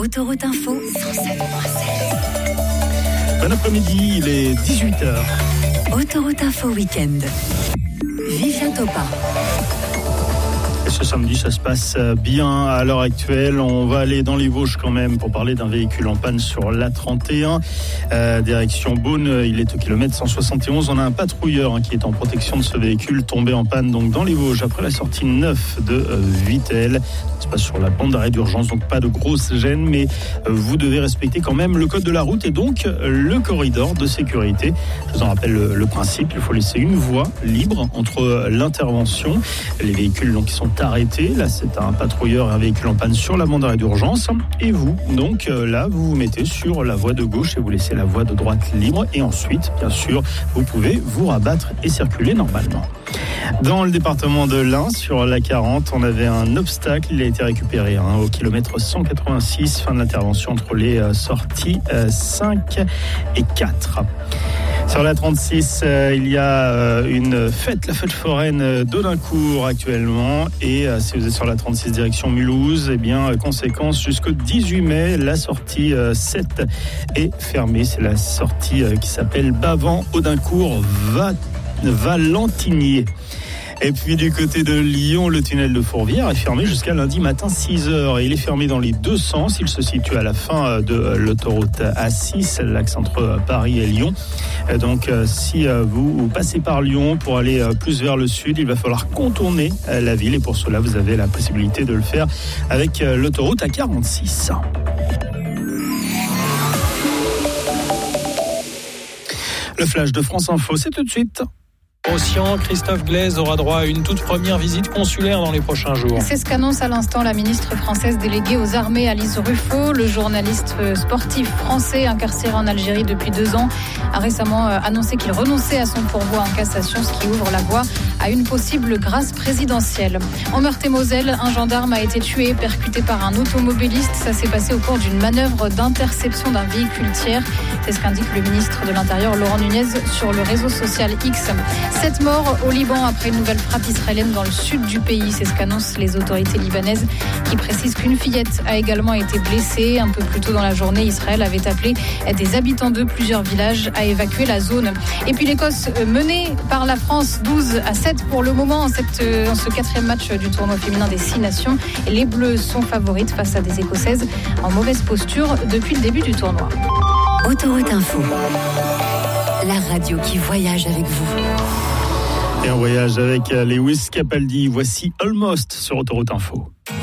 Autoroute Info 107.7. Bon après-midi, il est 18h. Autoroute Info Week-end. Vivien Topin. Et ce samedi, ça se passe bien à l'heure actuelle. On va aller dans les Vosges quand même pour parler d'un véhicule en panne sur l'A31. Direction Beaune, il est au kilomètre 171. On a un patrouilleur qui est en protection de ce véhicule tombé en panne donc dans les Vosges après la sortie 9 de Vittel. Ça se passe sur la bande d'arrêt d'urgence, donc pas de grosse gêne, mais vous devez respecter quand même le code de la route et donc le corridor de sécurité. Je vous en rappelle le principe, il faut laisser une voie libre entre l'intervention, les véhicules donc qui sont arrêtés. Là, c'est un patrouilleur et un véhicule en panne sur la bande d'arrêt d'urgence. Et vous, donc là, vous vous mettez sur la voie de gauche et vous laissez la voie de droite libre. Et ensuite, bien sûr, vous pouvez vous rabattre et circuler normalement. Dans le département de l'Ain, sur la 40, on avait un obstacle. Il a été récupéré au kilomètre 186, fin de l'intervention entre les sorties 5 et 4. Sur la 36, il y a une fête, la fête foraine d'Audincourt actuellement. Et si vous êtes sur la 36 direction Mulhouse, eh bien, conséquence, jusqu'au 18 mai, la sortie 7 est fermée. C'est la sortie qui s'appelle Bavant-Audincourt Valentinier. Et puis du côté de Lyon, le tunnel de Fourvière est fermé jusqu'à lundi matin 6h. Et il est fermé dans les deux sens. Il se situe à la fin de l'autoroute A6, l'axe entre Paris et Lyon. Donc si vous passez par Lyon pour aller plus vers le sud, il va falloir contourner la ville. Et pour cela, vous avez la possibilité de le faire avec l'autoroute A46. Le flash de France Info, c'est tout de suite. Océan, Christophe Glaise aura droit à une toute première visite consulaire dans les prochains jours. C'est ce qu'annonce à l'instant la ministre française déléguée aux armées, Alice Ruffo. Le journaliste sportif français incarcéré en Algérie depuis 2 ans a récemment annoncé qu'il renonçait à son pourvoi en cassation, ce qui ouvre la voie à une possible grâce présidentielle. En Meurthe-et-Moselle, un gendarme a été tué, percuté par un automobiliste. Ça s'est passé au cours d'une manœuvre d'interception d'un véhicule tiers. C'est ce qu'indique le ministre de l'Intérieur, Laurent Nunez, sur le réseau social X. 7 morts au Liban après une nouvelle frappe israélienne dans le sud du pays. C'est ce qu'annoncent les autorités libanaises qui précisent qu'une fillette a également été blessée. Un peu plus tôt dans la journée, Israël avait appelé des habitants de plusieurs villages à évacuer la zone. Et puis l'Écosse menée par la France 12-7 pour le moment en ce 4e match du tournoi féminin des 6 nations. Les Bleus sont favorites face à des Écossaises en mauvaise posture depuis le début du tournoi. Autoroute Info, la radio qui voyage avec vous. Et un voyage avec Lewis Capaldi. Voici Almost sur Autoroute Info.